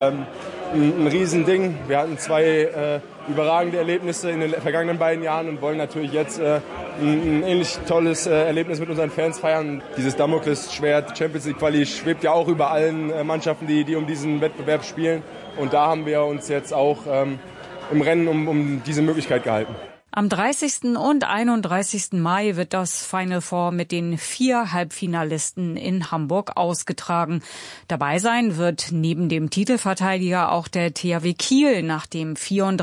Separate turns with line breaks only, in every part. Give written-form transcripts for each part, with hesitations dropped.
Ein Riesending. Wir hatten 2 überragende Erlebnisse in den vergangenen beiden Jahren und wollen natürlich jetzt ein ähnlich tolles Erlebnis mit unseren Fans feiern. Dieses Damoklesschwert Champions League Quali schwebt ja auch über allen Mannschaften, die um diesen Wettbewerb spielen. Und da haben wir uns jetzt auch im Rennen um diese Möglichkeit gehalten.
Am 30. und 31. Mai wird das Final Four mit den 4 Halbfinalisten in Hamburg ausgetragen. Dabei sein wird neben dem Titelverteidiger auch der THW Kiel nach dem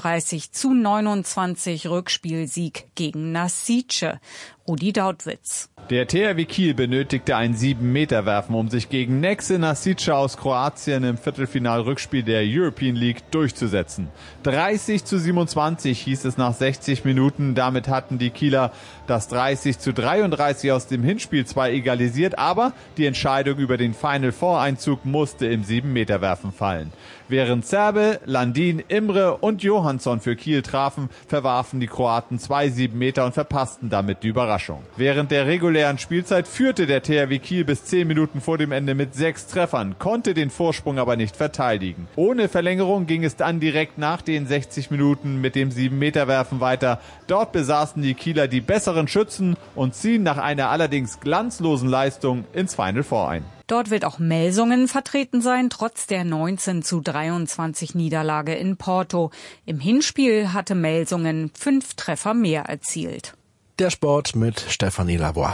34:29 Rückspielsieg gegen Nasice. Rudi Daudwitz.
Der THW Kiel benötigte ein 7-Meter-Werfen, um sich gegen Nexe Nasice aus Kroatien im Viertelfinal-Rückspiel der European League durchzusetzen. 30:27 hieß es nach 60 Minuten. Damit hatten die Kieler das 30:33 aus dem Hinspiel zwar egalisiert, aber die Entscheidung über den Final-Four-Einzug musste im 7-Meter-Werfen fallen. Während Serbe, Landin, Imre und Johansson für Kiel trafen, verwarfen die Kroaten 2 7-Meter und verpassten damit die Überraschung. Während der regulären Spielzeit führte der THW Kiel bis 10 Minuten vor dem Ende mit 6 Treffern, konnte den Vorsprung aber nicht verteidigen. Ohne Verlängerung ging es dann direkt nach den 60 Minuten mit dem 7-Meter-Werfen weiter. Dort besaßen die Kieler die besseren Schützen und ziehen nach einer allerdings glanzlosen Leistung ins Final Four ein.
Dort wird auch Melsungen vertreten sein, trotz der 19:23 Niederlage in Porto. Im Hinspiel hatte Melsungen 5 Treffer mehr erzielt.
Der Sport mit Stefanie Lavoie.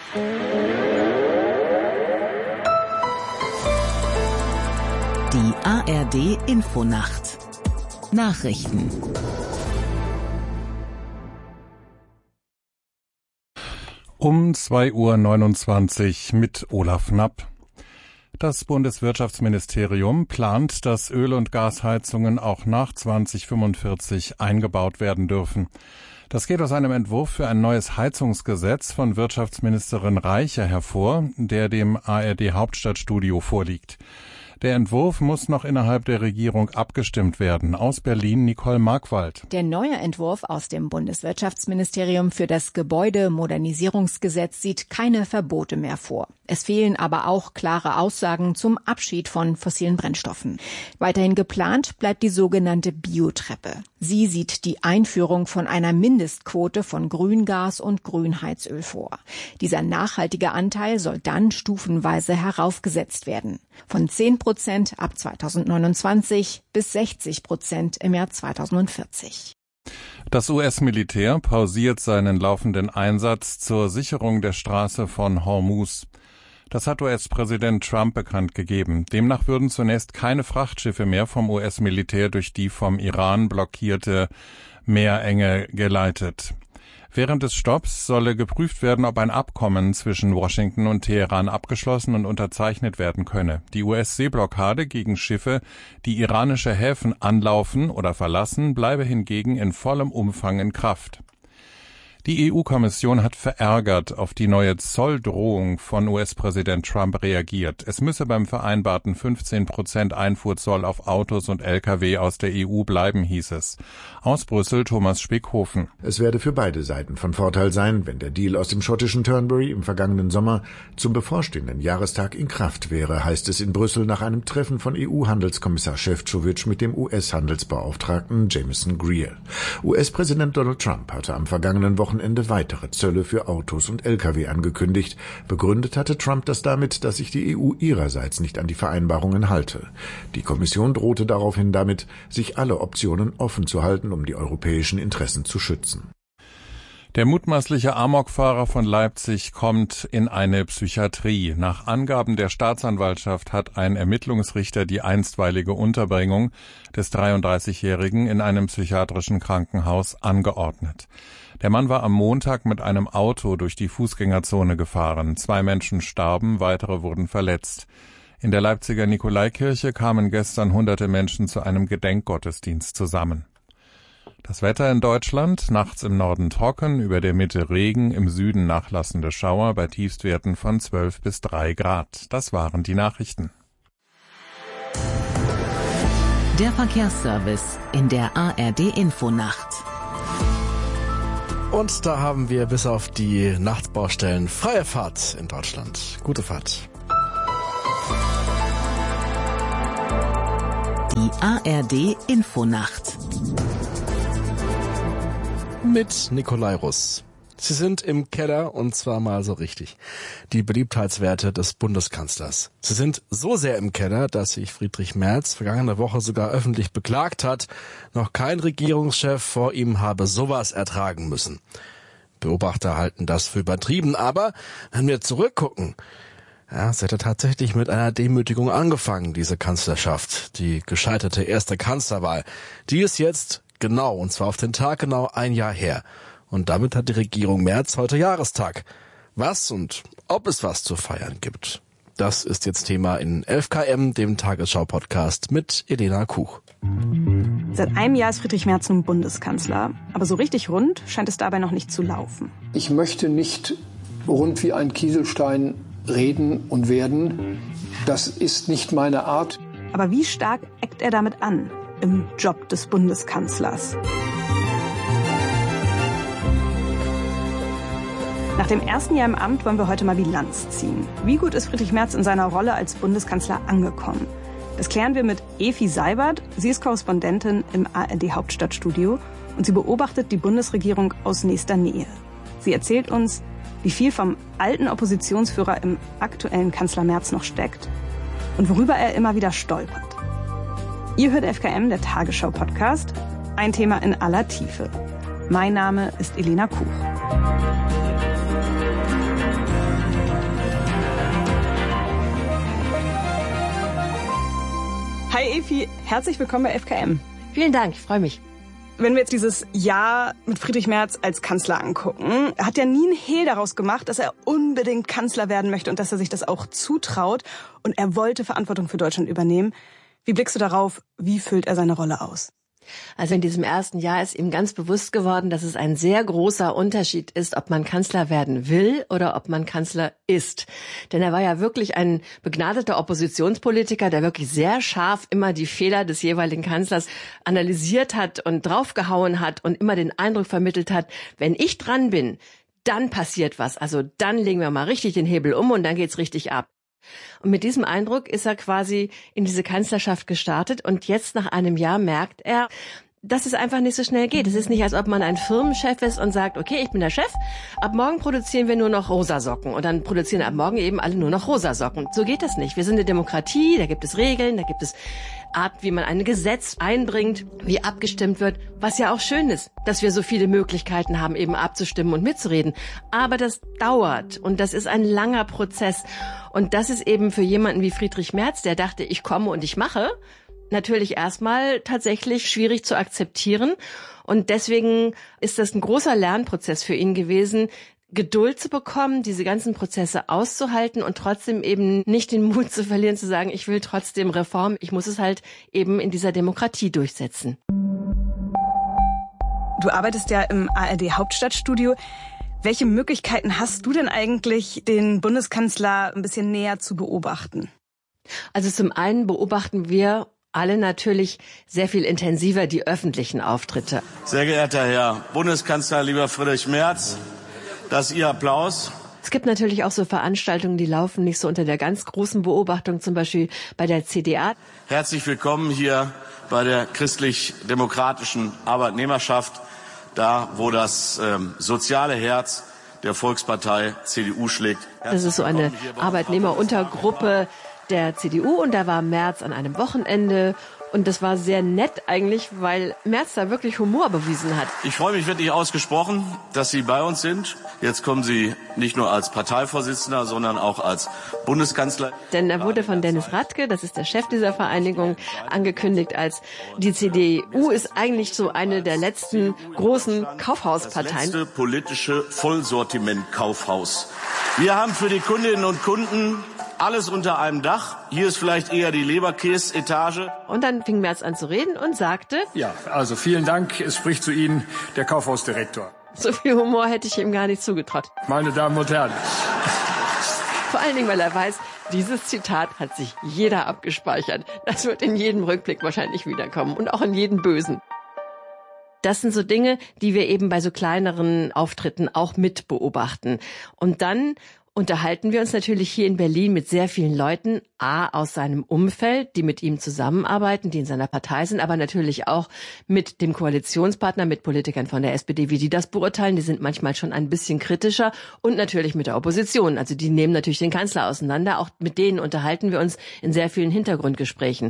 Die ARD Infonacht. Nachrichten.
Um 2:29 Uhr mit Olaf Knapp. Das Bundeswirtschaftsministerium plant, dass Öl- und Gasheizungen auch nach 2045 eingebaut werden dürfen. Das geht aus einem Entwurf für ein neues Heizungsgesetz von Wirtschaftsministerin Reiche hervor, der dem ARD Hauptstadtstudio vorliegt. Der Entwurf muss noch innerhalb der Regierung abgestimmt werden. Aus Berlin Nicole Markwald.
Der neue Entwurf aus dem Bundeswirtschaftsministerium für das Gebäudemodernisierungsgesetz sieht keine Verbote mehr vor. Es fehlen aber auch klare Aussagen zum Abschied von fossilen Brennstoffen. Weiterhin geplant bleibt die sogenannte Biotreppe. Sie sieht die Einführung von einer Mindestquote von Grüngas und Grünheizöl vor. Dieser nachhaltige Anteil soll dann stufenweise heraufgesetzt werden. Von 10% ab 2029 bis 60% im Jahr 2040.
Das US-Militär pausiert seinen laufenden Einsatz zur Sicherung der Straße von Hormuz. Das hat US-Präsident Trump bekannt gegeben. Demnach würden zunächst keine Frachtschiffe mehr vom US-Militär durch die vom Iran blockierte Meerenge geleitet. Während des Stopps solle geprüft werden, ob ein Abkommen zwischen Washington und Teheran abgeschlossen und unterzeichnet werden könne. Die US-Seeblockade gegen Schiffe, die iranische Häfen anlaufen oder verlassen, bleibe hingegen in vollem Umfang in Kraft. Die EU-Kommission hat verärgert auf die neue Zolldrohung von US-Präsident Trump reagiert. Es müsse beim vereinbarten 15% Einfuhrzoll auf Autos und Lkw aus der EU bleiben, hieß es. Aus Brüssel Thomas Spickhofen.
Es werde für beide Seiten von Vorteil sein, wenn der Deal aus dem schottischen Turnberry im vergangenen Sommer zum bevorstehenden Jahrestag in Kraft wäre, heißt es in Brüssel nach einem Treffen von EU-Handelskommissar Šefčovič mit dem US-Handelsbeauftragten Jameson Greer. US-Präsident Donald Trump hatte am vergangenen Wochenende weitere Zölle für Autos und Lkw angekündigt. Begründet hatte Trump das damit, dass sich die EU ihrerseits nicht an die Vereinbarungen halte. Die Kommission drohte daraufhin damit, sich alle Optionen offen zu halten, um die europäischen Interessen zu schützen.
Der mutmaßliche Amokfahrer von Leipzig kommt in eine Psychiatrie. Nach Angaben der Staatsanwaltschaft hat ein Ermittlungsrichter die einstweilige Unterbringung des 33-Jährigen in einem psychiatrischen Krankenhaus angeordnet. Der Mann war am Montag mit einem Auto durch die Fußgängerzone gefahren. 2 Menschen starben, weitere wurden verletzt. In der Leipziger Nikolaikirche kamen gestern hunderte Menschen zu einem Gedenkgottesdienst zusammen. Das Wetter in Deutschland, nachts im Norden trocken, über der Mitte Regen, im Süden nachlassende Schauer bei Tiefstwerten von 12 bis 3 Grad. Das waren die Nachrichten.
Der Verkehrsservice in der ARD Infonacht.
Und da haben wir bis auf die Nachtbaustellen freie Fahrt in Deutschland. Gute Fahrt.
Die ARD Infonacht
mit Nikolai Russ. Sie sind im Keller und zwar mal so richtig. Die Beliebtheitswerte des Bundeskanzlers. Sie sind so sehr im Keller, dass sich Friedrich Merz vergangene Woche sogar öffentlich beklagt hat, noch kein Regierungschef vor ihm habe sowas ertragen müssen. Beobachter halten das für übertrieben, aber wenn wir zurückgucken, ja, es hätte tatsächlich mit einer Demütigung angefangen, diese Kanzlerschaft, die gescheiterte erste Kanzlerwahl. Die ist jetzt genau, und zwar auf den Tag genau 1 Jahr her. Und damit hat die Regierung Merz heute Jahrestag. Was und ob es was zu feiern gibt, das ist jetzt Thema in 11KM, dem Tagesschau-Podcast mit Elena Kuch.
Seit einem Jahr ist Friedrich Merz nun Bundeskanzler. Aber so richtig rund scheint es dabei noch nicht zu laufen.
Ich möchte nicht rund wie ein Kieselstein reden und werden. Das ist nicht meine Art.
Aber wie stark eckt er damit an im Job des Bundeskanzlers? Nach dem ersten Jahr im Amt wollen wir heute mal Bilanz ziehen. Wie gut ist Friedrich Merz in seiner Rolle als Bundeskanzler angekommen? Das klären wir mit Efi Seibert. Sie ist Korrespondentin im ARD-Hauptstadtstudio und sie beobachtet die Bundesregierung aus nächster Nähe. Sie erzählt uns, wie viel vom alten Oppositionsführer im aktuellen Kanzler Merz noch steckt und worüber er immer wieder stolpert. Ihr hört FKM, der Tagesschau-Podcast. Ein Thema in aller Tiefe. Mein Name ist Elena Kuch. Hi Efi, herzlich willkommen bei FKM.
Vielen Dank, ich freue mich.
Wenn wir jetzt dieses Jahr mit Friedrich Merz als Kanzler angucken, hat er nie einen Hehl daraus gemacht, dass er unbedingt Kanzler werden möchte und dass er sich das auch zutraut. Und er wollte Verantwortung für Deutschland übernehmen. Wie blickst du darauf? Wie füllt er seine Rolle aus?
Also in diesem ersten Jahr ist ihm ganz bewusst geworden, dass es ein sehr großer Unterschied ist, ob man Kanzler werden will oder ob man Kanzler ist. Denn er war ja wirklich ein begnadeter Oppositionspolitiker, der wirklich sehr scharf immer die Fehler des jeweiligen Kanzlers analysiert hat und draufgehauen hat und immer den Eindruck vermittelt hat, wenn ich dran bin, dann passiert was. Also dann legen wir mal richtig den Hebel um und dann geht's richtig ab. Und mit diesem Eindruck ist er quasi in diese Kanzlerschaft gestartet und jetzt nach einem Jahr merkt er, dass es einfach nicht so schnell geht. Es ist nicht, als ob man ein Firmenchef ist und sagt, okay, ich bin der Chef, ab morgen produzieren wir nur noch Rosasocken und dann produzieren ab morgen eben alle nur noch Rosasocken. So geht das nicht. Wir sind eine Demokratie, da gibt es Regeln, da gibt es Art, wie man ein Gesetz einbringt, wie abgestimmt wird, was ja auch schön ist, dass wir so viele Möglichkeiten haben, eben abzustimmen und mitzureden. Aber das dauert und das ist ein langer Prozess. Und das ist eben für jemanden wie Friedrich Merz, der dachte, ich komme und ich mache, natürlich erstmal tatsächlich schwierig zu akzeptieren. Und deswegen ist das ein großer Lernprozess für ihn gewesen, Geduld zu bekommen, diese ganzen Prozesse auszuhalten und trotzdem eben nicht den Mut zu verlieren, zu sagen, ich will trotzdem Reform, ich muss es halt eben in dieser Demokratie durchsetzen.
Du arbeitest ja im ARD-Hauptstadtstudio. Welche Möglichkeiten hast du denn eigentlich, den Bundeskanzler ein bisschen näher zu beobachten?
Also zum einen beobachten wir alle natürlich sehr viel intensiver die öffentlichen Auftritte.
Sehr geehrter Herr Bundeskanzler, lieber Friedrich Merz, das ist Ihr Applaus.
Es gibt natürlich auch so Veranstaltungen, die laufen nicht so unter der ganz großen Beobachtung, zum Beispiel bei der CDA.
Herzlich willkommen hier bei der christlich-demokratischen Arbeitnehmerschaft, da wo das soziale Herz der Volkspartei CDU schlägt.
Das ist so eine Arbeitnehmeruntergruppe der CDU und da war Merz an einem Wochenende und das war sehr nett eigentlich, weil Merz da wirklich Humor bewiesen hat.
Ich freue mich wirklich ausgesprochen, dass Sie bei uns sind. Jetzt kommen Sie nicht nur als Parteivorsitzender, sondern auch als Bundeskanzler.
Denn er wurde von Dennis Radke, das ist der Chef dieser Vereinigung, angekündigt als die CDU ist eigentlich so eine der letzten großen Kaufhausparteien.
Das letzte politische Vollsortiment-Kaufhaus. Wir haben für die Kundinnen und Kunden alles unter einem Dach. Hier ist vielleicht eher die Leberkäse-Etage.
Und dann fing Merz an zu reden und sagte:
Ja, also vielen Dank. Es spricht zu Ihnen der Kaufhausdirektor.
So viel Humor hätte ich ihm gar nicht zugetraut.
Meine Damen und Herren.
Vor allen Dingen, weil er weiß, dieses Zitat hat sich jeder abgespeichert. Das wird in jedem Rückblick wahrscheinlich wiederkommen und auch in jedem Bösen. Das sind so Dinge, die wir eben bei so kleineren Auftritten auch mit beobachten. Und dann unterhalten wir uns natürlich hier in Berlin mit sehr vielen Leuten, aus seinem Umfeld, die mit ihm zusammenarbeiten, die in seiner Partei sind, aber natürlich auch mit dem Koalitionspartner, mit Politikern von der SPD, wie die das beurteilen. Die sind manchmal schon ein bisschen kritischer und natürlich mit der Opposition. Also die nehmen natürlich den Kanzler auseinander. Auch mit denen unterhalten wir uns in sehr vielen Hintergrundgesprächen.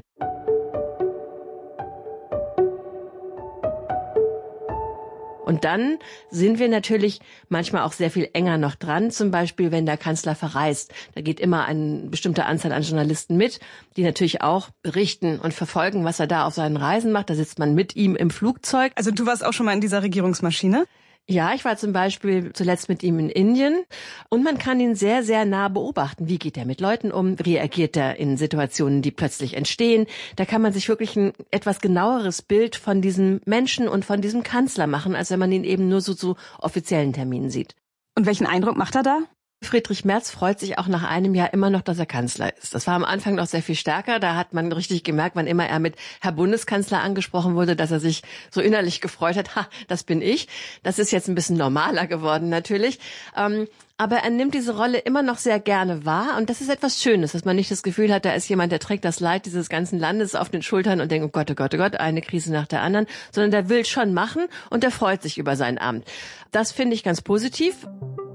Und dann sind wir natürlich manchmal auch sehr viel enger noch dran, zum Beispiel, wenn der Kanzler verreist. Da geht immer eine bestimmte Anzahl an Journalisten mit, die natürlich auch berichten und verfolgen, was er da auf seinen Reisen macht. Da sitzt man mit ihm im Flugzeug.
Also du warst auch schon mal in dieser Regierungsmaschine?
Ja, ich war zum Beispiel zuletzt mit ihm in Indien und man kann ihn sehr, sehr nah beobachten. Wie geht er mit Leuten um? Reagiert er in Situationen, die plötzlich entstehen? Da kann man sich wirklich ein etwas genaueres Bild von diesem Menschen und von diesem Kanzler machen, als wenn man ihn eben nur so zu offiziellen Terminen sieht.
Und welchen Eindruck macht er da?
Friedrich Merz freut sich auch nach einem Jahr immer noch, dass er Kanzler ist. Das war am Anfang noch sehr viel stärker. Da hat man richtig gemerkt, wann immer er mit Herr Bundeskanzler angesprochen wurde, dass er sich so innerlich gefreut hat, das bin ich. Das ist jetzt ein bisschen normaler geworden natürlich. Aber er nimmt diese Rolle immer noch sehr gerne wahr. Und das ist etwas Schönes, dass man nicht das Gefühl hat, da ist jemand, der trägt das Leid dieses ganzen Landes auf den Schultern und denkt, oh Gott, oh Gott, oh Gott, eine Krise nach der anderen. Sondern der will schon machen und der freut sich über sein Amt. Das finde ich ganz positiv.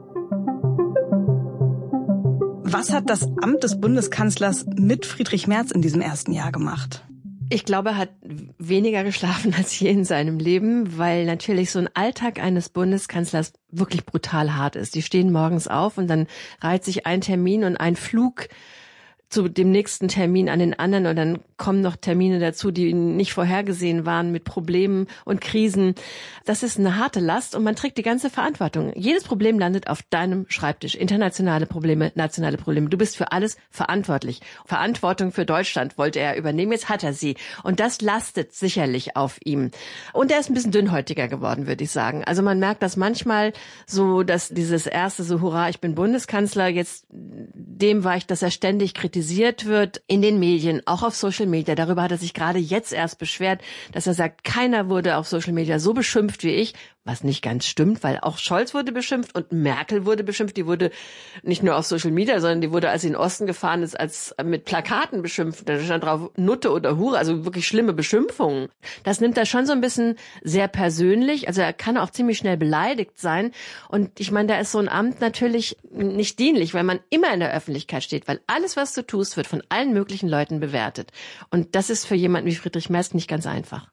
Was hat das Amt des Bundeskanzlers mit Friedrich Merz in diesem ersten Jahr gemacht?
Ich glaube, er hat weniger geschlafen als je in seinem Leben, weil natürlich so ein Alltag eines Bundeskanzlers wirklich brutal hart ist. Die stehen morgens auf und dann reiht sich ein Termin und ein Flug zu dem nächsten Termin an den anderen und dann kommen noch Termine dazu, die nicht vorhergesehen waren mit Problemen und Krisen. Das ist eine harte Last und man trägt die ganze Verantwortung. Jedes Problem landet auf deinem Schreibtisch. Internationale Probleme, nationale Probleme. Du bist für alles verantwortlich. Verantwortung für Deutschland wollte er übernehmen, jetzt hat er sie. Und das lastet sicherlich auf ihm. Und er ist ein bisschen dünnhäutiger geworden, würde ich sagen. Also man merkt das manchmal so, dass dieses erste so, hurra, ich bin Bundeskanzler, jetzt dem war ich, dass er ständig kritisiert wird in den Medien, auch auf Social Media. Darüber hat er sich gerade jetzt erst beschwert, dass er sagt, keiner wurde auf Social Media so beschimpft wie ich, was nicht ganz stimmt, weil auch Scholz wurde beschimpft und Merkel wurde beschimpft. Die wurde nicht nur auf Social Media, sondern die wurde, als sie in den Osten gefahren ist, als mit Plakaten beschimpft. Da stand drauf Nutte oder Hure, also wirklich schlimme Beschimpfungen. Das nimmt er schon so ein bisschen sehr persönlich. Also er kann auch ziemlich schnell beleidigt sein. Und ich meine, da ist so ein Amt natürlich nicht dienlich, weil man immer in der Öffentlichkeit steht, weil alles, was du tust, wird von allen möglichen Leuten bewertet. Und das ist für jemanden wie Friedrich Merz nicht ganz einfach.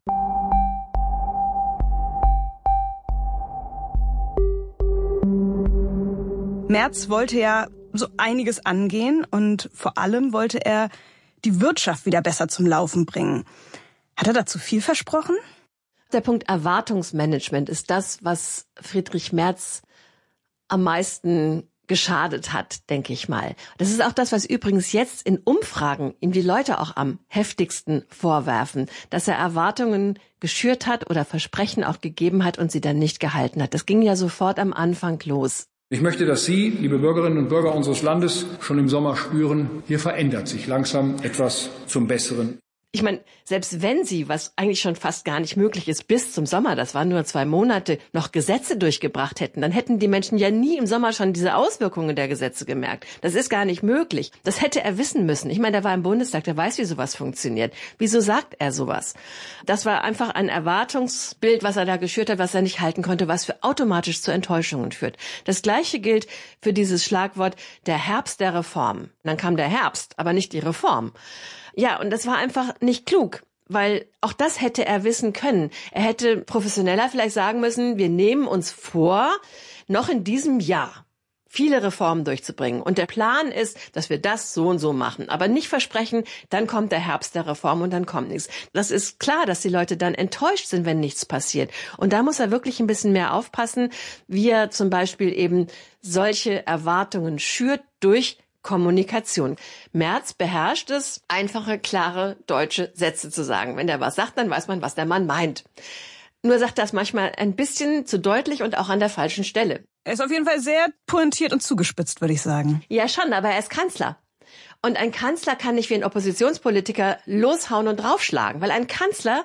Merz wollte ja so einiges angehen und vor allem wollte er die Wirtschaft wieder besser zum Laufen bringen. Hat er dazu viel versprochen?
Der Punkt Erwartungsmanagement ist das, was Friedrich Merz am meisten geschadet hat, denke ich mal. Das ist auch das, was übrigens jetzt in Umfragen ihm die Leute auch am heftigsten vorwerfen, dass er Erwartungen geschürt hat oder Versprechen auch gegeben hat und sie dann nicht gehalten hat. Das ging ja sofort am Anfang los.
Ich möchte, dass Sie, liebe Bürgerinnen und Bürger unseres Landes, schon im Sommer spüren, hier verändert sich langsam etwas zum Besseren.
Ich meine, selbst wenn sie, was eigentlich schon fast gar nicht möglich ist, bis zum Sommer, das waren nur 2 Monate, noch Gesetze durchgebracht hätten, dann hätten die Menschen ja nie im Sommer schon diese Auswirkungen der Gesetze gemerkt. Das ist gar nicht möglich. Das hätte er wissen müssen. Ich meine, der war im Bundestag, der weiß, wie sowas funktioniert. Wieso sagt er sowas? Das war einfach ein Erwartungsbild, was er da geschürt hat, was er nicht halten konnte, was für automatisch zu Enttäuschungen führt. Das Gleiche gilt für dieses Schlagwort der Herbst der Reform. Dann kam der Herbst, aber nicht die Reform. Ja, und das war einfach nicht klug, weil auch das hätte er wissen können. Er hätte professioneller vielleicht sagen müssen, wir nehmen uns vor, noch in diesem Jahr viele Reformen durchzubringen. Und der Plan ist, dass wir das so und so machen. Aber nicht versprechen, dann kommt der Herbst der Reform und dann kommt nichts. Das ist klar, dass die Leute dann enttäuscht sind, wenn nichts passiert. Und da muss er wirklich ein bisschen mehr aufpassen, wie er zum Beispiel eben solche Erwartungen schürt durch Kommunikation. Merz beherrscht es, einfache, klare deutsche Sätze zu sagen. Wenn der was sagt, dann weiß man, was der Mann meint. Nur sagt das manchmal ein bisschen zu deutlich und auch an der falschen Stelle.
Er ist auf jeden Fall sehr pointiert und zugespitzt, würde ich sagen.
Ja, schon, aber er ist Kanzler. Und ein Kanzler kann nicht wie ein Oppositionspolitiker loshauen und draufschlagen, weil ein Kanzler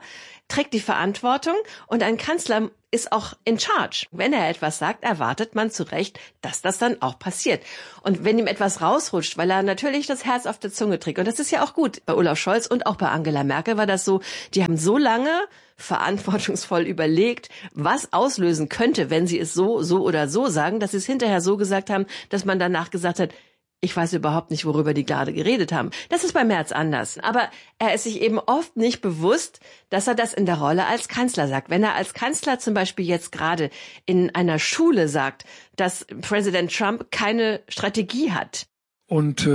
trägt die Verantwortung und ein Kanzler ist auch in charge. Wenn er etwas sagt, erwartet man zu Recht, dass das dann auch passiert. Und wenn ihm etwas rausrutscht, weil er natürlich das Herz auf der Zunge trägt, und das ist ja auch gut, bei Olaf Scholz und auch bei Angela Merkel war das so, die haben so lange verantwortungsvoll überlegt, was auslösen könnte, wenn sie es so oder so sagen, dass sie es hinterher so gesagt haben, dass man danach gesagt hat, ich weiß überhaupt nicht, worüber die gerade geredet haben. Das ist bei Merz anders. Aber er ist sich eben oft nicht bewusst, dass er das in der Rolle als Kanzler sagt. Wenn er als Kanzler zum Beispiel jetzt gerade in einer Schule sagt, dass Präsident Trump keine Strategie hat.
Und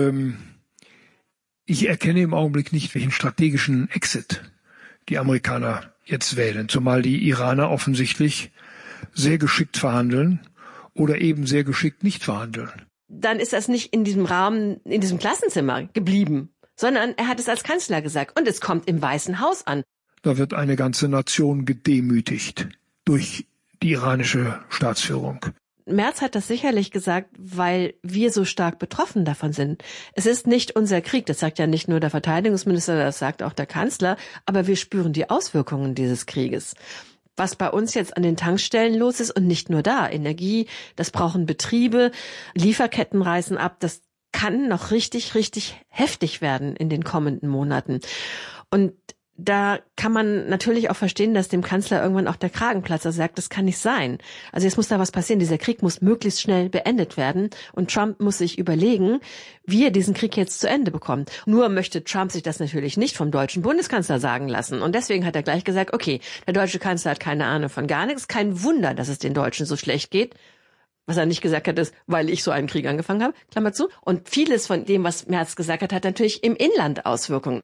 ich erkenne im Augenblick nicht, welchen strategischen Exit die Amerikaner jetzt wählen. Zumal die Iraner offensichtlich sehr geschickt verhandeln oder eben sehr geschickt nicht verhandeln.
Dann ist das nicht in diesem Rahmen, in diesem Klassenzimmer geblieben, sondern er hat es als Kanzler gesagt. Und es kommt im Weißen Haus an.
Da wird eine ganze Nation gedemütigt durch die iranische Staatsführung.
Merz hat das sicherlich gesagt, weil wir so stark betroffen davon sind. Es ist nicht unser Krieg, das sagt ja nicht nur der Verteidigungsminister, das sagt auch der Kanzler, aber wir spüren die Auswirkungen dieses Krieges. Was bei uns jetzt an den Tankstellen los ist und nicht nur da. Energie, das brauchen Betriebe, Lieferketten reißen ab. Das kann noch richtig, richtig heftig werden in den kommenden Monaten. Und da kann man natürlich auch verstehen, dass dem Kanzler irgendwann auch der Kragen platzt. Er sagt, das kann nicht sein. Also jetzt muss da was passieren. Dieser Krieg muss möglichst schnell beendet werden. Und Trump muss sich überlegen, wie er diesen Krieg jetzt zu Ende bekommt. Nur möchte Trump sich das natürlich nicht vom deutschen Bundeskanzler sagen lassen. Und deswegen hat er gleich gesagt, okay, der deutsche Kanzler hat keine Ahnung von gar nichts. Kein Wunder, dass es den Deutschen so schlecht geht. Was er nicht gesagt hat, ist, weil ich so einen Krieg angefangen habe, Klammer zu. Und vieles von dem, was Merz gesagt hat, hat natürlich im Inland Auswirkungen.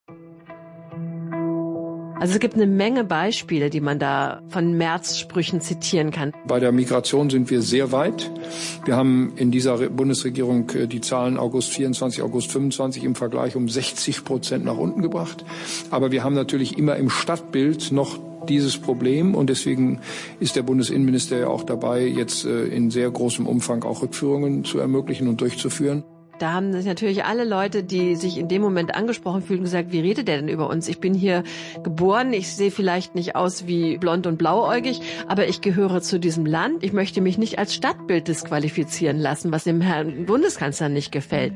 Also es gibt eine Menge Beispiele, die man da von Merz-Sprüchen zitieren kann.
Bei der Migration sind wir sehr weit. Wir haben in dieser Bundesregierung die Zahlen August 24, August 25 im Vergleich um 60% nach unten gebracht. Aber wir haben natürlich immer im Stadtbild noch dieses Problem und deswegen ist der Bundesinnenminister ja auch dabei, jetzt in sehr großem Umfang auch Rückführungen zu ermöglichen und durchzuführen.
Da haben sich natürlich alle Leute, die sich in dem Moment angesprochen fühlen, gesagt, wie redet der denn über uns? Ich bin hier geboren, ich sehe vielleicht nicht aus wie blond und blauäugig, aber ich gehöre zu diesem Land. Ich möchte mich nicht als Stadtbild disqualifizieren lassen, was dem Herrn Bundeskanzler nicht gefällt.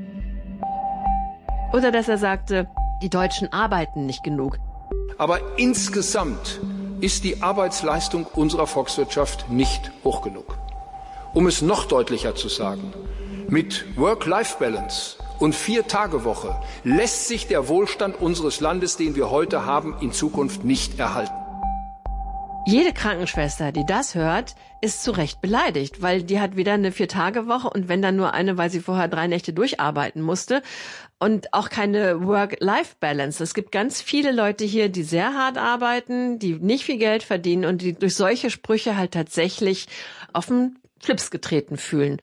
Oder dass er sagte, die Deutschen arbeiten nicht genug.
Aber insgesamt ist die Arbeitsleistung unserer Volkswirtschaft nicht hoch genug. Um es noch deutlicher zu sagen, mit Work-Life-Balance und 4-Tage-Woche lässt sich der Wohlstand unseres Landes, den wir heute haben, in Zukunft nicht erhalten.
Jede Krankenschwester, die das hört, ist zu Recht beleidigt, weil die hat wieder eine 4-Tage-Woche und wenn dann nur eine, weil sie vorher 3 Nächte durcharbeiten musste und auch keine Work-Life-Balance. Es gibt ganz viele Leute hier, die sehr hart arbeiten, die nicht viel Geld verdienen und die durch solche Sprüche halt tatsächlich auf den Schlips getreten fühlen.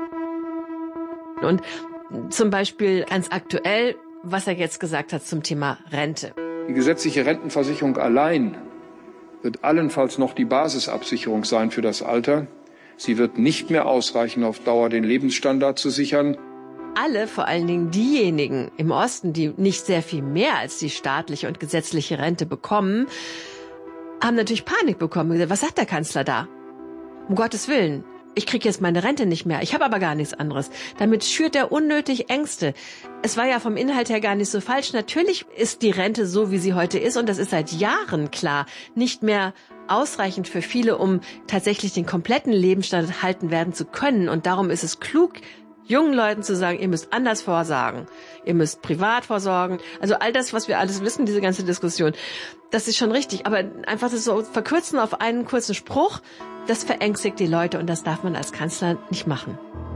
Und zum Beispiel ganz aktuell, was er jetzt gesagt hat zum Thema Rente.
Die gesetzliche Rentenversicherung allein wird allenfalls noch die Basisabsicherung sein für das Alter. Sie wird nicht mehr ausreichen, auf Dauer den Lebensstandard zu sichern.
Alle, vor allen Dingen diejenigen im Osten, die nicht sehr viel mehr als die staatliche und gesetzliche Rente bekommen, haben natürlich Panik bekommen. Was sagt der Kanzler da? Um Gottes Willen. Ich kriege jetzt meine Rente nicht mehr, ich habe aber gar nichts anderes. Damit schürt er unnötig Ängste. Es war ja vom Inhalt her gar nicht so falsch. Natürlich ist die Rente so, wie sie heute ist, und das ist seit Jahren klar, nicht mehr ausreichend für viele, um tatsächlich den kompletten Lebensstandard halten werden zu können. Und darum ist es klug, jungen Leuten zu sagen, ihr müsst anders vorsorgen. Ihr müsst privat vorsorgen. Also all das, was wir alles wissen, diese ganze Diskussion, das ist schon richtig. Aber einfach das so verkürzen auf einen kurzen Spruch, das verängstigt die Leute und das darf man als Kanzler nicht machen.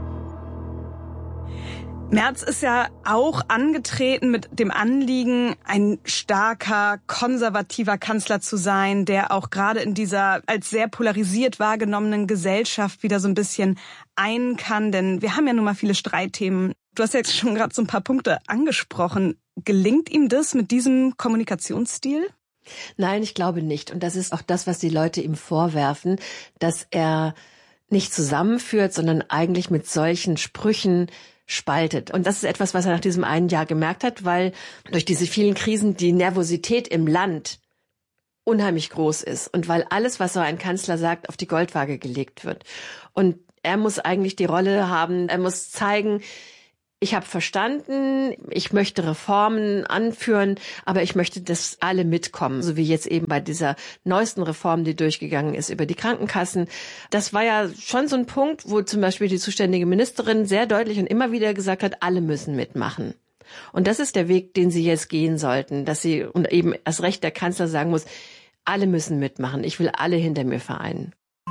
Merz ist ja auch angetreten mit dem Anliegen, ein starker, konservativer Kanzler zu sein, der auch gerade in dieser als sehr polarisiert wahrgenommenen Gesellschaft wieder so ein bisschen ein kann. Denn wir haben ja nun mal viele Streitthemen. Du hast jetzt schon gerade so ein paar Punkte angesprochen. Gelingt ihm das mit diesem Kommunikationsstil?
Nein, ich glaube nicht. Und das ist auch das, was die Leute ihm vorwerfen, dass er nicht zusammenführt, sondern eigentlich mit solchen Sprüchen spaltet. Und das ist etwas, was er nach diesem einen Jahr gemerkt hat, weil durch diese vielen Krisen die Nervosität im Land unheimlich groß ist und weil alles, was so ein Kanzler sagt, auf die Goldwaage gelegt wird. Und er muss eigentlich die Rolle haben, er muss zeigen, ich habe verstanden, ich möchte Reformen anführen, aber ich möchte, dass alle mitkommen. So wie jetzt eben bei dieser neuesten Reform, die durchgegangen ist über die Krankenkassen. Das war ja schon so ein Punkt, wo zum Beispiel die zuständige Ministerin sehr deutlich und immer wieder gesagt hat, alle müssen mitmachen. Und das ist der Weg, den sie jetzt gehen sollten, dass sie, und eben erst recht der Kanzler sagen muss, alle müssen mitmachen, ich will alle hinter mir vereinen.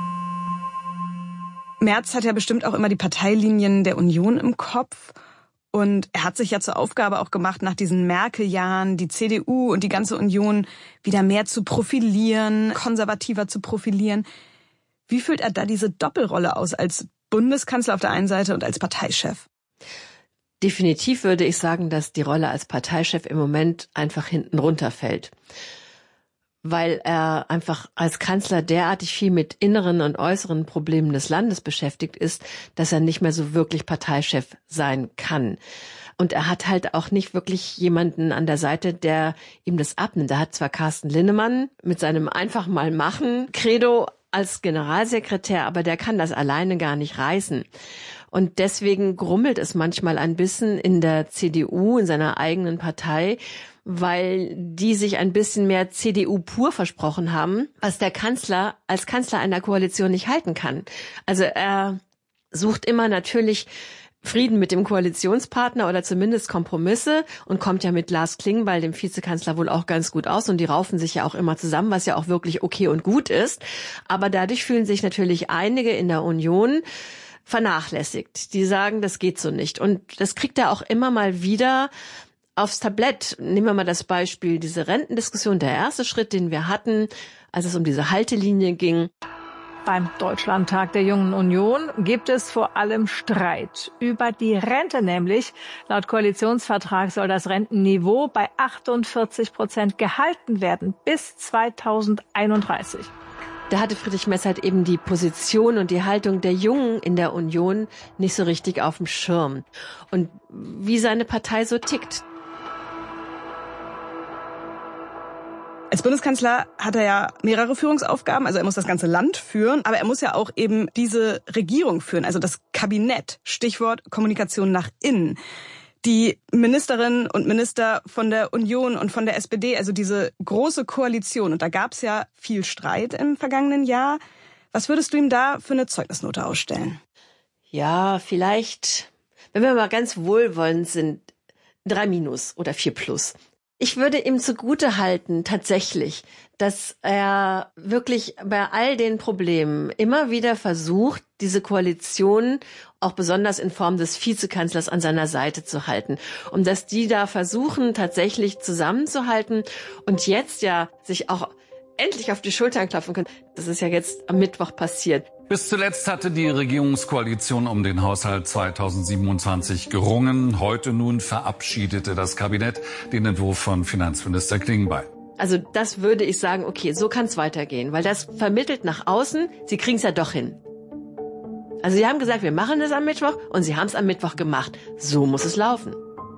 Merz hat ja bestimmt auch immer die Parteilinien der Union im Kopf. Und er hat sich ja zur Aufgabe auch gemacht, nach diesen Merkel-Jahren die CDU und die ganze Union wieder mehr zu profilieren, konservativer zu profilieren. Wie füllt er da diese Doppelrolle aus als Bundeskanzler auf der einen Seite und als Parteichef?
Definitiv würde ich sagen, dass die Rolle als Parteichef im Moment einfach hinten runterfällt. Weil er einfach als Kanzler derartig viel mit inneren und äußeren Problemen des Landes beschäftigt ist, dass er nicht mehr so wirklich Parteichef sein kann. Und er hat halt auch nicht wirklich jemanden an der Seite, der ihm das abnimmt. Er hat zwar Carsten Linnemann mit seinem einfach mal machen Credo als Generalsekretär, aber der kann das alleine gar nicht reißen. Und deswegen grummelt es manchmal ein bisschen in der CDU, in seiner eigenen Partei, weil die sich ein bisschen mehr CDU pur versprochen haben, was der Kanzler als Kanzler einer Koalition nicht halten kann. Also er sucht immer natürlich Frieden mit dem Koalitionspartner oder zumindest Kompromisse und kommt ja mit Lars Klingbeil, dem Vizekanzler, wohl auch ganz gut aus und die raufen sich ja auch immer zusammen, was ja auch wirklich okay und gut ist. Aber dadurch fühlen sich natürlich einige in der Union vernachlässigt. Die sagen, das geht so nicht. Und das kriegt er auch immer mal wieder aufs Tablett. Nehmen wir mal das Beispiel, diese Rentendiskussion, der erste Schritt, den wir hatten, als es um diese Haltelinie ging.
Beim Deutschlandtag der Jungen Union gibt es vor allem Streit über die Rente, nämlich laut Koalitionsvertrag soll das Rentenniveau bei 48% gehalten werden bis 2031.
Da hatte Friedrich Merz halt eben die Position und die Haltung der Jungen in der Union nicht so richtig auf dem Schirm. Und wie seine Partei so tickt.
Als Bundeskanzler hat er ja mehrere Führungsaufgaben, also er muss das ganze Land führen, aber er muss ja auch eben diese Regierung führen, also das Kabinett, Stichwort Kommunikation nach innen. Die Ministerinnen und Minister von der Union und von der SPD, also diese große Koalition, und da gab es ja viel Streit im vergangenen Jahr. Was würdest du ihm da für eine Zeugnisnote ausstellen?
Ja, vielleicht, wenn wir mal ganz wohlwollend sind, 3- oder 4+. Ich würde ihm zugute halten, tatsächlich, dass er wirklich bei all den Problemen immer wieder versucht, diese Koalition auch besonders in Form des Vizekanzlers an seiner Seite zu halten. Und dass die da versuchen, tatsächlich zusammenzuhalten und jetzt ja sich auch endlich auf die Schultern klopfen können. Das ist ja jetzt am Mittwoch passiert.
Bis zuletzt hatte die Regierungskoalition um den Haushalt 2027 gerungen. Heute nun verabschiedete das Kabinett den Entwurf von Finanzminister Klingbeil.
Also das würde ich sagen, okay, so kann es weitergehen, weil das vermittelt nach außen, sie kriegen es ja doch hin. Also sie haben gesagt, wir machen es am Mittwoch und sie haben es am Mittwoch gemacht. So muss es laufen.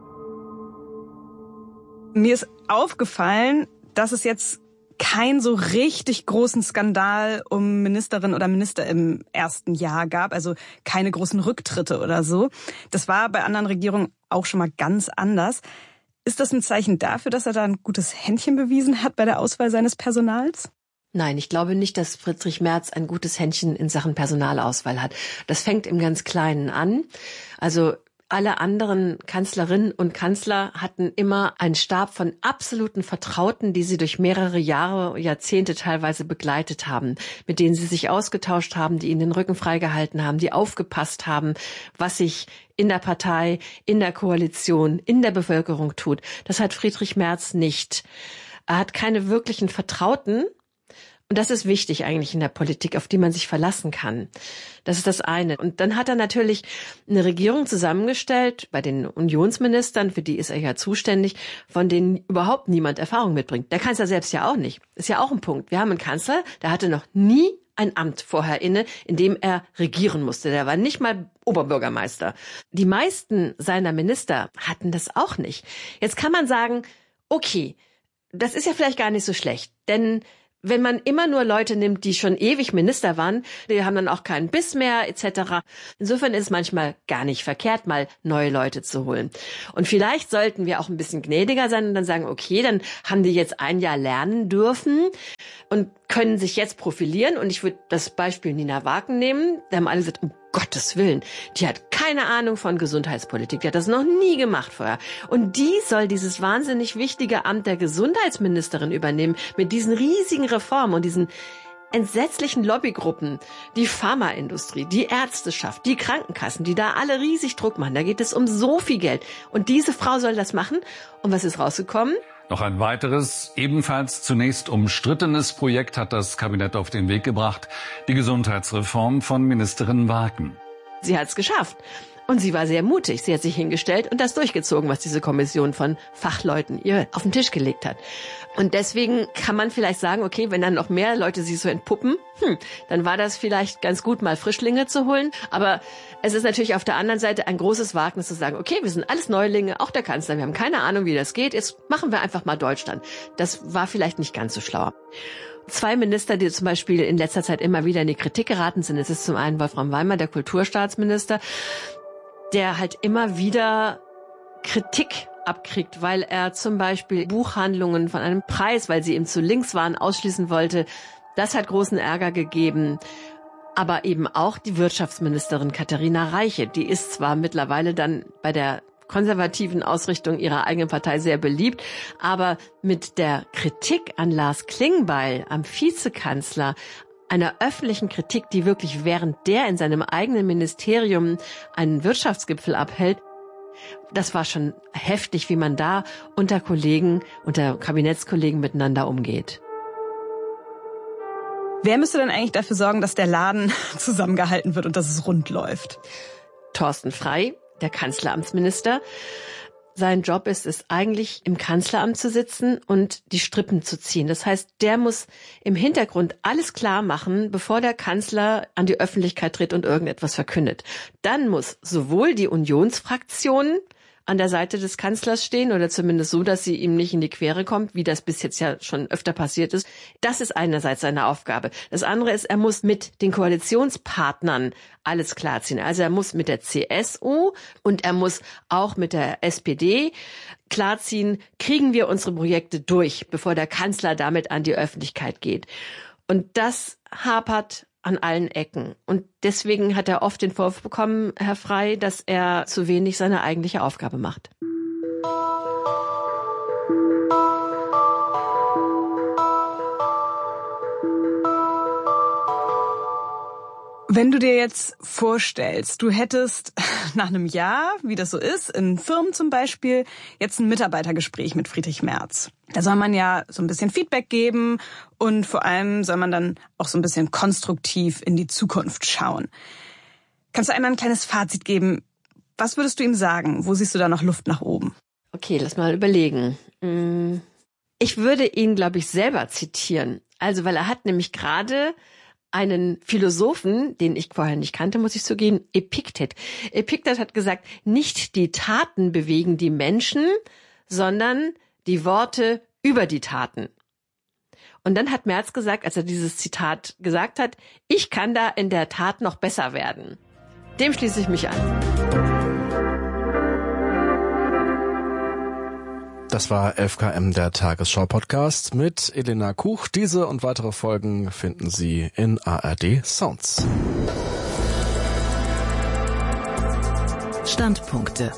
Mir ist aufgefallen, dass es jetzt keinen so richtig großen Skandal um Ministerinnen oder Minister im ersten Jahr gab, also keine großen Rücktritte oder so. Das war bei anderen Regierungen auch schon mal ganz anders. Ist das ein Zeichen dafür, dass er da ein gutes Händchen bewiesen hat bei der Auswahl seines Personals?
Nein, ich glaube nicht, dass Friedrich Merz ein gutes Händchen in Sachen Personalauswahl hat. Das fängt im ganz Kleinen an. Also alle anderen Kanzlerinnen und Kanzler hatten immer einen Stab von absoluten Vertrauten, die sie durch mehrere Jahre, Jahrzehnte teilweise begleitet haben, mit denen sie sich ausgetauscht haben, die ihnen den Rücken freigehalten haben, die aufgepasst haben, was sich in der Partei, in der Koalition, in der Bevölkerung tut. Das hat Friedrich Merz nicht. Er hat keine wirklichen Vertrauten. Und das ist wichtig eigentlich in der Politik, auf die man sich verlassen kann. Das ist das eine. Und dann hat er natürlich eine Regierung zusammengestellt bei den Unionsministern, für die ist er ja zuständig, von denen überhaupt niemand Erfahrung mitbringt. Der Kanzler selbst ja auch nicht. Ist ja auch ein Punkt. Wir haben einen Kanzler, der hatte noch nie ein Amt vorher inne, in dem er regieren musste. Der war nicht mal Oberbürgermeister. Die meisten seiner Minister hatten das auch nicht. Jetzt kann man sagen, okay, das ist ja vielleicht gar nicht so schlecht, denn wenn man immer nur Leute nimmt, die schon ewig Minister waren, die haben dann auch keinen Biss mehr etc. Insofern ist es manchmal gar nicht verkehrt, mal neue Leute zu holen. Und vielleicht sollten wir auch ein bisschen gnädiger sein und dann sagen, okay, dann haben die jetzt ein Jahr lernen dürfen und können sich jetzt profilieren. Und ich würde das Beispiel Nina Waken nehmen. Da haben alle gesagt, um Gottes Willen, die hat keine Ahnung von Gesundheitspolitik. Die hat das noch nie gemacht vorher. Und die soll dieses wahnsinnig wichtige Amt der Gesundheitsministerin übernehmen mit diesen riesigen Reformen und diesen entsetzlichen Lobbygruppen, die Pharmaindustrie, die Ärzteschaft, die Krankenkassen, die da alle riesig Druck machen. Da geht es um so viel Geld. Und diese Frau soll das machen. Und was ist rausgekommen?
Noch ein weiteres, ebenfalls zunächst umstrittenes Projekt hat das Kabinett auf den Weg gebracht. Die Gesundheitsreform von Ministerin Waken.
Sie hat es geschafft. Und sie war sehr mutig. Sie hat sich hingestellt und das durchgezogen, was diese Kommission von Fachleuten ihr auf den Tisch gelegt hat. Und deswegen kann man vielleicht sagen, okay, wenn dann noch mehr Leute sich so entpuppen, dann war das vielleicht ganz gut, mal Frischlinge zu holen. Aber es ist natürlich auf der anderen Seite ein großes Wagnis zu sagen, okay, wir sind alles Neulinge, auch der Kanzler, wir haben keine Ahnung, wie das geht. Jetzt machen wir einfach mal Deutschland. Das war vielleicht nicht ganz so schlau. 2 Minister, die zum Beispiel in letzter Zeit immer wieder in die Kritik geraten sind. Es ist zum einen Wolfram Weimer, der Kulturstaatsminister, der halt immer wieder Kritik abkriegt, weil er zum Beispiel Buchhandlungen von einem Preis, weil sie ihm zu links waren, ausschließen wollte. Das hat großen Ärger gegeben. Aber eben auch die Wirtschaftsministerin Katharina Reiche, die ist zwar mittlerweile dann bei der konservativen Ausrichtung ihrer eigenen Partei sehr beliebt, aber mit der Kritik an Lars Klingbeil, am Vizekanzler, einer öffentlichen Kritik, die wirklich während der in seinem eigenen Ministerium einen Wirtschaftsgipfel abhält, das war schon heftig, wie man da unter Kollegen, unter Kabinettskollegen miteinander umgeht.
Wer müsste denn eigentlich dafür sorgen, dass der Laden zusammengehalten wird und dass es rund läuft?
Thorsten Frey, der Kanzleramtsminister. Sein Job ist es eigentlich, im Kanzleramt zu sitzen und die Strippen zu ziehen. Das heißt, der muss im Hintergrund alles klar machen, bevor der Kanzler an die Öffentlichkeit tritt und irgendetwas verkündet. Dann muss sowohl die Unionsfraktion an der Seite des Kanzlers stehen oder zumindest so, dass sie ihm nicht in die Quere kommt, wie das bis jetzt ja schon öfter passiert ist. Das ist einerseits seine Aufgabe. Das andere ist, er muss mit den Koalitionspartnern alles klarziehen. Also er muss mit der CSU und er muss auch mit der SPD klarziehen, kriegen wir unsere Projekte durch, bevor der Kanzler damit an die Öffentlichkeit geht. Und das hapert an allen Ecken. Und deswegen hat er oft den Vorwurf bekommen, Herr Frey, dass er zu wenig seine eigentliche Aufgabe macht.
Wenn du dir jetzt vorstellst, du hättest nach einem Jahr, wie das so ist, in Firmen zum Beispiel, jetzt ein Mitarbeitergespräch mit Friedrich Merz. Da soll man ja so ein bisschen Feedback geben und vor allem soll man dann auch so ein bisschen konstruktiv in die Zukunft schauen. Kannst du einmal ein kleines Fazit geben? Was würdest du ihm sagen? Wo siehst du da noch Luft nach oben?
Okay, lass mal überlegen. Ich würde ihn, glaube ich, selber zitieren. Also, weil er hat nämlich gerade einen Philosophen, den ich vorher nicht kannte, muss ich zugeben, Epiktet. Epiktet hat gesagt, nicht die Taten bewegen die Menschen, sondern die Worte über die Taten. Und dann hat Merz gesagt, als er dieses Zitat gesagt hat, ich kann da in der Tat noch besser werden. Dem schließe ich mich an.
Das war 11KM, der Tagesschau-Podcast mit Elena Kuch. Diese und weitere Folgen finden Sie in ARD Sounds.
Standpunkte.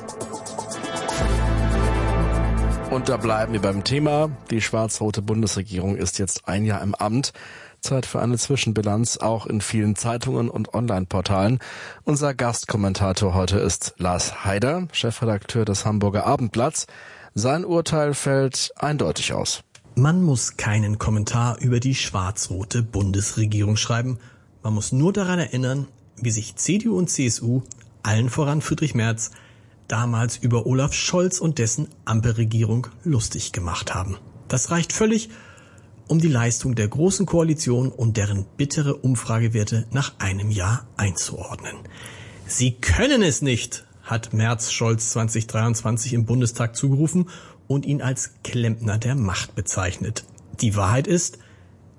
Und da bleiben wir beim Thema. Die schwarz-rote Bundesregierung ist jetzt ein Jahr im Amt. Zeit für eine Zwischenbilanz, auch in vielen Zeitungen und Online-Portalen. Unser Gastkommentator heute ist Lars Haider, Chefredakteur des Hamburger Abendblatts. Sein Urteil fällt eindeutig aus.
Man muss keinen Kommentar über die schwarz-rote Bundesregierung schreiben. Man muss nur daran erinnern, wie sich CDU und CSU, allen voran Friedrich Merz, damals über Olaf Scholz und dessen Ampelregierung lustig gemacht haben. Das reicht völlig, um die Leistung der Großen Koalition und deren bittere Umfragewerte nach einem Jahr einzuordnen. Sie können es nicht, hat Merz Scholz 2023 im Bundestag zugerufen und ihn als Klempner der Macht bezeichnet. Die Wahrheit ist,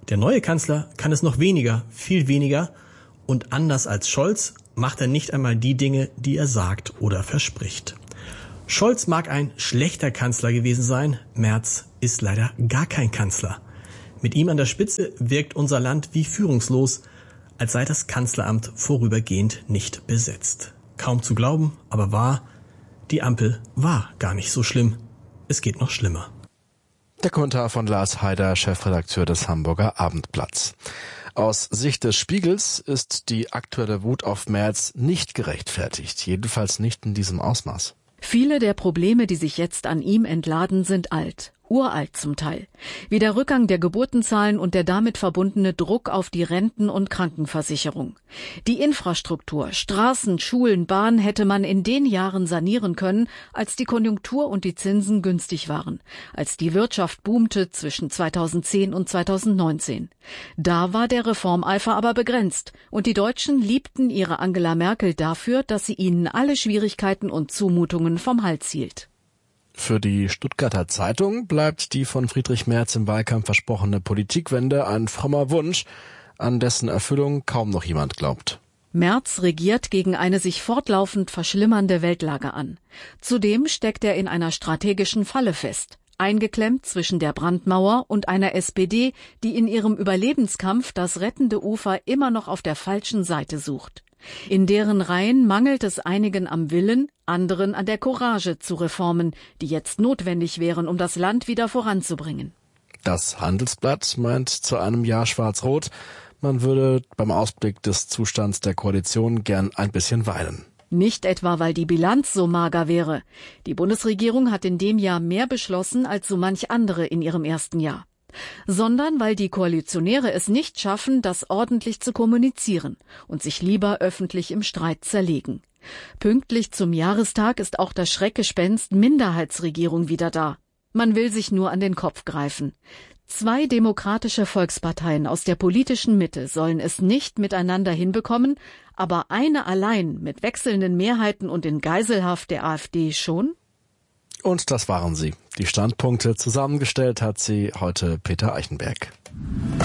Der neue Kanzler kann es noch weniger, viel weniger. Und anders als Scholz macht er nicht einmal die Dinge, die er sagt oder verspricht. Scholz mag ein schlechter Kanzler gewesen sein, Merz ist leider gar kein Kanzler. Mit ihm an der Spitze wirkt unser Land wie führungslos, als sei das Kanzleramt vorübergehend nicht besetzt. Kaum zu glauben, aber wahr, die Ampel war gar nicht so schlimm. Es geht noch schlimmer.
Der Kommentar von Lars Haider, Chefredakteur des Hamburger Abendblatts. Aus Sicht des Spiegels ist die aktuelle Wut auf Merz nicht gerechtfertigt, jedenfalls nicht in diesem Ausmaß.
Viele der Probleme, die sich jetzt an ihm entladen, sind alt. Uralt zum Teil, wie der Rückgang der Geburtenzahlen und der damit verbundene Druck auf die Renten- und Krankenversicherung. Die Infrastruktur, Straßen, Schulen, Bahn hätte man in den Jahren sanieren können, als die Konjunktur und die Zinsen günstig waren, als die Wirtschaft boomte zwischen 2010 und 2019. Da war der Reformeifer aber begrenzt und die Deutschen liebten ihre Angela Merkel dafür, dass sie ihnen alle Schwierigkeiten und Zumutungen vom Hals hielt.
Für die Stuttgarter Zeitung bleibt die von Friedrich Merz im Wahlkampf versprochene Politikwende ein frommer Wunsch, an dessen Erfüllung kaum noch jemand glaubt.
Merz regiert gegen eine sich fortlaufend verschlimmernde Weltlage an. Zudem steckt er in einer strategischen Falle fest, eingeklemmt zwischen der Brandmauer und einer SPD, die in ihrem Überlebenskampf das rettende Ufer immer noch auf der falschen Seite sucht. In deren Reihen mangelt es einigen am Willen, anderen an der Courage zu Reformen, die jetzt notwendig wären, um das Land wieder voranzubringen.
Das Handelsblatt meint zu einem Jahr Schwarz-Rot, man würde beim Ausblick des Zustands der Koalition gern ein bisschen weinen.
Nicht etwa, weil die Bilanz so mager wäre. Die Bundesregierung hat in dem Jahr mehr beschlossen als so manch andere in ihrem ersten Jahr. Sondern weil die Koalitionäre es nicht schaffen, das ordentlich zu kommunizieren und sich lieber öffentlich im Streit zerlegen. Pünktlich zum Jahrestag ist auch das Schreckgespenst Minderheitsregierung wieder da. Man will sich nur an den Kopf greifen. 2 demokratische Volksparteien aus der politischen Mitte sollen es nicht miteinander hinbekommen, aber eine allein mit wechselnden Mehrheiten und in Geiselhaft der AfD schon?
Und das waren sie. Die Standpunkte zusammengestellt hat sie heute Peter Eichenberg.